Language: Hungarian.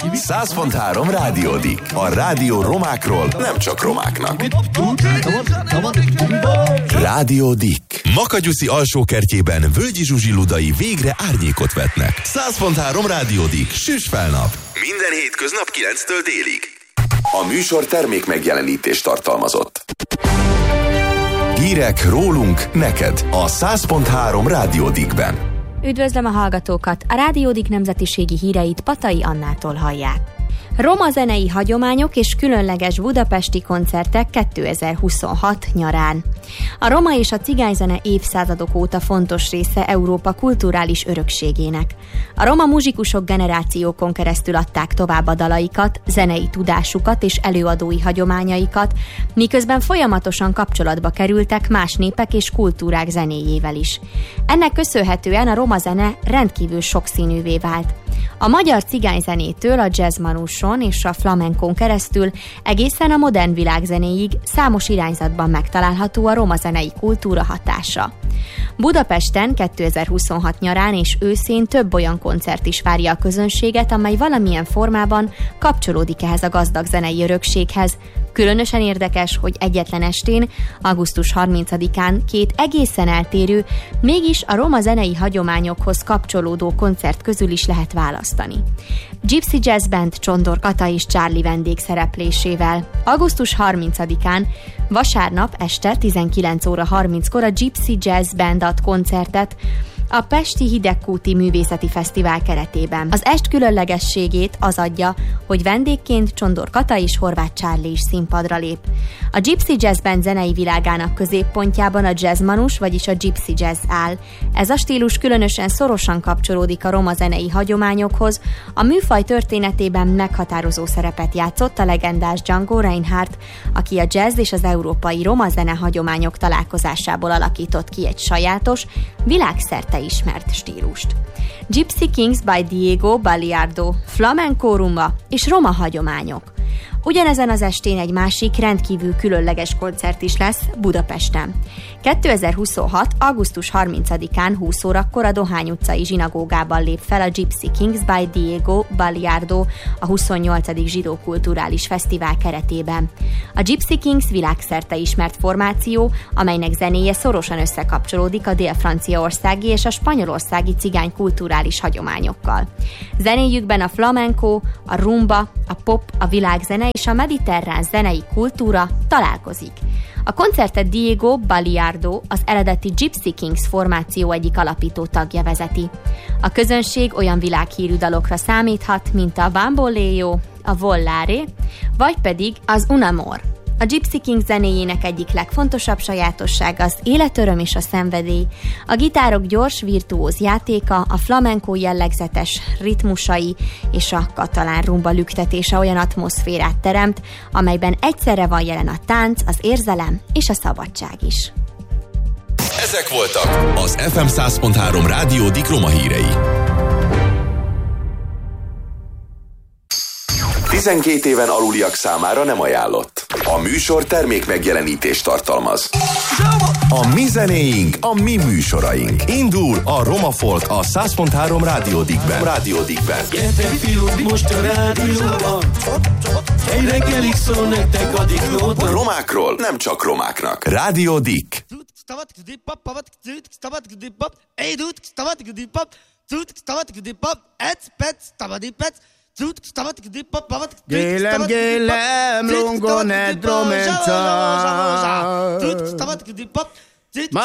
100.3 Rádiódik. A rádió romákról, nem csak romáknak. Rádiódik. Makanyuszi alsókertjében Völgyi Zsuzsi ludai végre árnyékot vetnek. 100.3 Rádiódik. Süss fel nap. Minden hétköznap 9-től délig. A műsor termék megjelenítést tartalmazott. Hírek rólunk, neked a 100.3 Rádiódikben. Üdvözlöm a hallgatókat! A Rádiódik nemzetiségi híreit Patai Annától hallják. Roma zenei hagyományok és különleges budapesti koncertek 2026 nyarán. A roma és a cigányzene évszázadok óta fontos része Európa kulturális örökségének. A roma muzsikusok generációkon keresztül adták tovább a dalaikat, zenei tudásukat és előadói hagyományaikat, miközben folyamatosan kapcsolatba kerültek más népek és kultúrák zenéjével is. Ennek köszönhetően a roma zene rendkívül sokszínűvé vált. A magyar cigányzenétől a jazzmanuson és a flamenkon keresztül egészen a modern világzenéig számos irányzatban megtalálható a roma zenei kultúra hatása. Budapesten 2026 nyarán és őszén több olyan koncert is várja a közönséget, amely valamilyen formában kapcsolódik ehhez a gazdag zenei örökséghez. Különösen érdekes, hogy egyetlen estén, augusztus 30-án két egészen eltérő, mégis a roma zenei hagyományokhoz kapcsolódó koncert közül is lehet választani. Gypsy Jazz Band Csondor Kata és Charlie vendégszereplésével. Augusztus 30-án, vasárnap este 19 óra 30-kor a Gypsy Jazz Band ad koncertet a Pesti Hidegkúti Művészeti Fesztivál keretében. Az est különlegességét az adja, hogy vendégként Csondor Kata és Horváth Charlie is színpadra lép. A Gypsy Jazz Band zenei világának középpontjában a jazzmanus, vagyis a gypsy jazz áll. Ez a stílus különösen szorosan kapcsolódik a roma zenei hagyományokhoz. A műfaj történetében meghatározó szerepet játszott a legendás Django Reinhardt, aki a jazz és az európai roma zene hagyományok találkozásából alakított ki egy sajátos, világszerte ismert stílust. Gypsy Kings by Diego Baliardo, flamenco rumba és roma hagyományok. Ugyanezen az estén egy másik rendkívül különleges koncert is lesz Budapesten. 2026. augusztus 30-án 20 órakor a Dohány utcai zsinagógában lép fel a Gypsy Kings by Diego Baliardo a 28. Zsidó Kulturális Fesztivál keretében. A Gypsy Kings világszerte ismert formáció, amelynek zenéje szorosan összekapcsolódik a dél-franciaországi és a spanyolországi cigány kulturális hagyományokkal. Zenéjükben a flamenco, a rumba, a pop, a világzene és a mediterrán zenei kultúra találkozik. A koncertet Diego Baliardo, az eredeti Gypsy Kings formáció egyik alapító tagja vezeti. A közönség olyan világhírű dalokra számíthat, mint a Bamboleo, a Volare, vagy pedig az Un Amor. A Gypsy Kings zenéjének egyik legfontosabb sajátossága az életöröm és a szenvedély, a gitárok gyors, virtuóz játéka, a flamenco jellegzetes ritmusai és a katalán rumba lüktetése olyan atmoszférát teremt, amelyben egyszerre van jelen a tánc, az érzelem és a szabadság is. Ezek voltak az FM 100.3 Rádiódik roma hírei. 12 éven aluliak számára nem ajánlott. A műsor termék megjelenítést tartalmaz. A mi zenéink, a mi műsoraink. Indul a Roma Folk a 100.3 Rádiódikben. Gyertek fiúk, most a rádióban. Egy reggelig szól nektek a diklóban. Romákról, nem csak romáknak. Rádiódik. Gélem, lungon e dromenca.